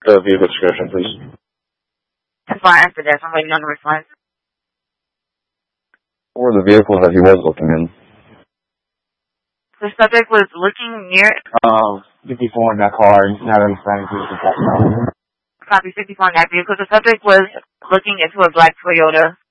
The vehicle description, please. That's why I answered that. So I'm waiting on the response. Or the vehicle that he was looking in. The subject was looking near 54 in that car, not understanding who's the car. copy 54 in that vehicle. The subject was looking into a black Toyota